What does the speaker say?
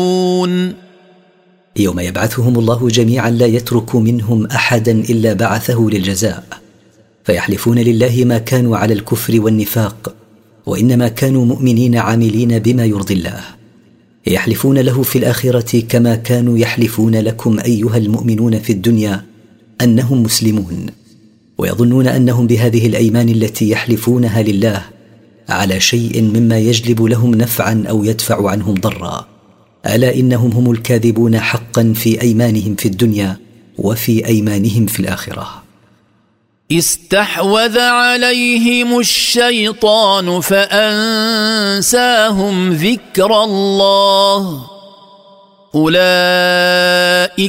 يوم يبعثهم الله جميعا لا يترك منهم أحدا إلا بعثه للجزاء، فيحلفون لله ما كانوا على الكفر والنفاق، وإنما كانوا مؤمنين عاملين بما يرضي الله. يحلفون له في الآخرة كما كانوا يحلفون لكم أيها المؤمنون في الدنيا أنهم مسلمون، ويظنون أنهم بهذه الأيمان التي يحلفونها لله على شيء مما يجلب لهم نفعا أو يدفع عنهم ضرا. ألا إنهم هم الكاذبون حقا في أيمانهم في الدنيا وفي أيمانهم في الآخرة. استحوذ عليهم الشيطان فأنساهم ذكر الله، أولئك